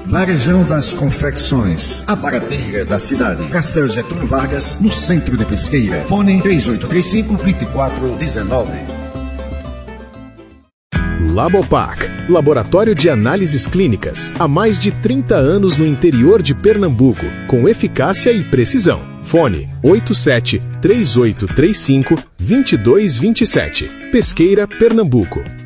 Varejão das Confecções, a barateira da cidade. Praça Getúlio Vargas, no centro de Pesqueira. Fone 3835-2419. Labopac, Laboratório de Análises Clínicas, há mais de 30 anos no interior de Pernambuco, com eficácia e precisão. Fone 87-3835-2227. Pesqueira, Pernambuco.